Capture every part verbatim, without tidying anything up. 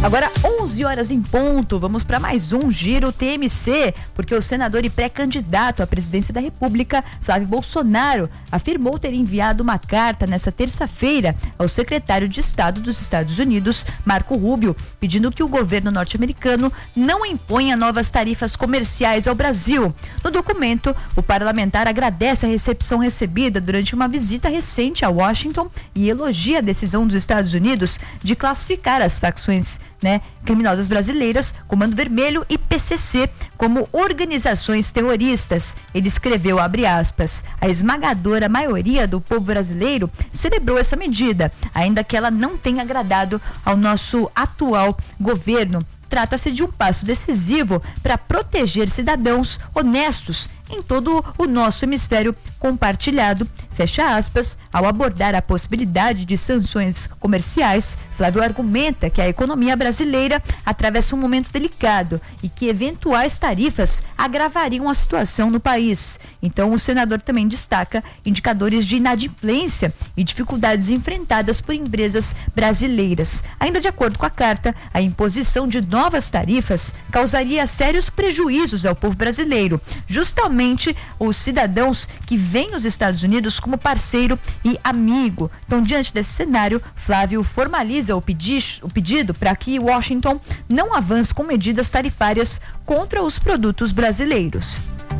Agora onze horas em ponto, vamos para mais um Giro T M C, porque o senador e pré-candidato à presidência da República, Flávio Bolsonaro, afirmou ter enviado uma carta nesta terça-feira ao secretário de Estado dos Estados Unidos, Marco Rubio, pedindo que o governo norte-americano não imponha novas tarifas comerciais ao Brasil. No documento, o parlamentar agradece a recepção recebida durante uma visita recente a Washington e elogia a decisão dos Estados Unidos de classificar as facções Né, criminosas brasileiras, Comando Vermelho e P C C, como organizações terroristas. Ele escreveu, abre aspas, a esmagadora maioria do povo brasileiro celebrou essa medida, ainda que ela não tenha agradado ao nosso atual governo. Trata-se de um passo decisivo para proteger cidadãos honestos em todo o nosso hemisfério compartilhado, fecha aspas. Ao abordar a possibilidade de sanções comerciais, Flávio argumenta que a economia brasileira atravessa um momento delicado e que eventuais tarifas agravariam a situação no país. Então, o senador também destaca indicadores de inadimplência e dificuldades enfrentadas por empresas brasileiras. Ainda de acordo com a carta, a imposição de novas tarifas causaria sérios prejuízos ao povo brasileiro, justamente os cidadãos que veem os Estados Unidos como parceiro e amigo. Então, diante desse cenário, Flávio formaliza o, pedi o pedido para que Washington não avance com medidas tarifárias contra os produtos brasileiros.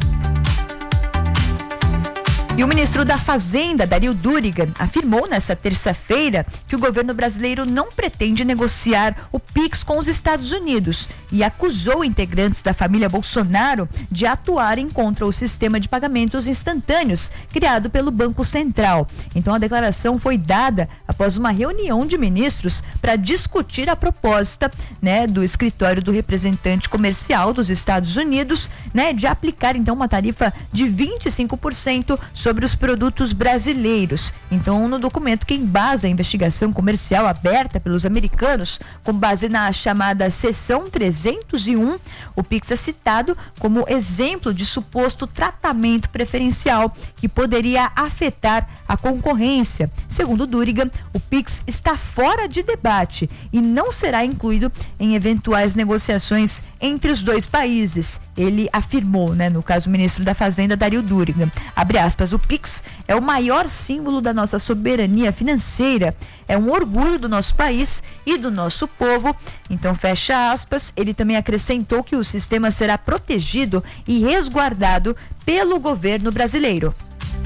E o ministro da Fazenda, Dario Durigan, afirmou nesta terça-feira que o governo brasileiro não pretende negociar o Pix com os Estados Unidos e acusou integrantes da família Bolsonaro de atuarem contra o sistema de pagamentos instantâneos criado pelo Banco Central. Então, a declaração foi dada após uma reunião de ministros para discutir a proposta, né, do escritório do representante comercial dos Estados Unidos, né, de aplicar então uma tarifa de vinte e cinco por cento sobre os produtos brasileiros. Então, no documento que embasa a investigação comercial aberta pelos americanos, com base na chamada seção trezentos e um, o Pix é citado como exemplo de suposto tratamento preferencial que poderia afetar a concorrência. Segundo Durigan, o Pix está fora de debate e não será incluído em eventuais negociações entre os dois países. Ele afirmou, né, no caso o ministro da Fazenda, Dario Durigan, abre aspas, o Pix é o maior símbolo da nossa soberania financeira, é um orgulho do nosso país e do nosso povo. Então, fecha aspas. Ele também acrescentou que o sistema será protegido e resguardado pelo governo brasileiro.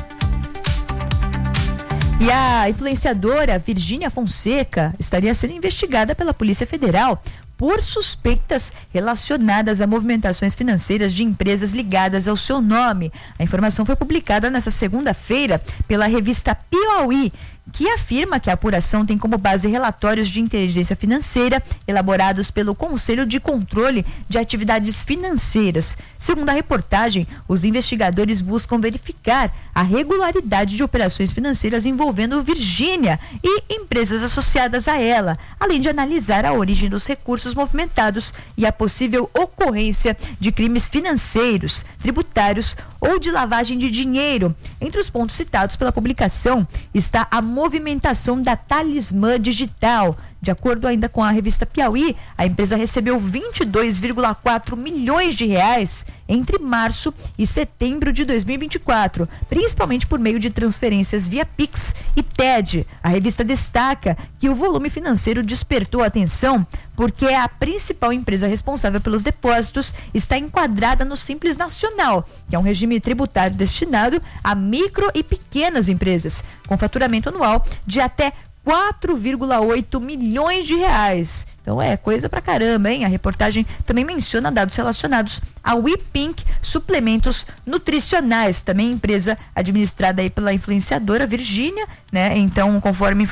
E a influenciadora Virgínia Fonseca estaria sendo investigada pela Polícia Federal por suspeitas relacionadas a movimentações financeiras de empresas ligadas ao seu nome. A informação foi publicada nesta segunda-feira pela revista Piauí, que afirma que a apuração tem como base relatórios de inteligência financeira elaborados pelo Conselho de Controle de Atividades Financeiras. Segundo a reportagem, os investigadores buscam verificar a regularidade de operações financeiras envolvendo Virgínia e empresas associadas a ela, além de analisar a origem dos recursos movimentados e a possível ocorrência de crimes financeiros, tributários ou de lavagem de dinheiro. Entre os pontos citados pela publicação está a movimentação da Talismã Digital. De acordo ainda com a revista Piauí, a empresa recebeu vinte e dois vírgula quatro milhões de reais entre março e setembro de dois mil e vinte e quatro, principalmente por meio de transferências via Pix e T E D. A revista destaca que o volume financeiro despertou atenção porque a principal empresa responsável pelos depósitos está enquadrada no Simples Nacional, que é um regime tributário destinado a micro e pequenas empresas, com faturamento anual de até quatro vírgula oito milhões de reais. Então é coisa pra caramba, hein? A reportagem também menciona dados relacionados ao WePink Suplementos Nutricionais, também empresa administrada aí pela influenciadora Virgínia, né? Então, conforme